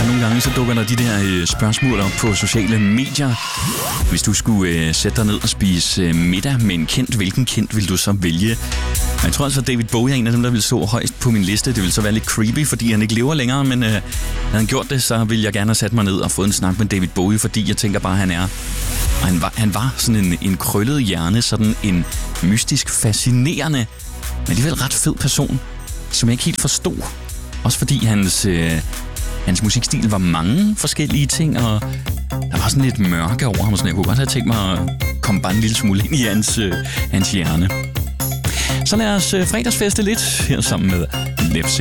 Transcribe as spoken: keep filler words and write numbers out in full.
nogle gange så dukker der de der øh, spørgsmål op på sociale medier. Hvis du skulle øh, sætte dig ned og spise øh, middag med en kendt, hvilken kendt vil du så vælge? Og jeg tror altså, at David Bowie er en af dem, der vil stå højst på min liste. Det vil så være lidt creepy, fordi han ikke lever længere, men øh, havde han gjort det, så ville jeg gerne have sat mig ned og fået en snak med David Bowie, fordi jeg tænker bare, at han er... Og han var, han var sådan en, en krøllet hjerne, sådan en mystisk, fascinerende, men alligevel ret fed person, som jeg ikke helt forstod. Også fordi hans, øh, hans musikstil var mange forskellige ting, og der var sådan lidt mørke over ham, så jeg kunne godt have tænkt mig at komme bare en lille smule ind i hans, øh, hans hjerne. Så lad os øh, fredagsfeste lidt her sammen med Lefse.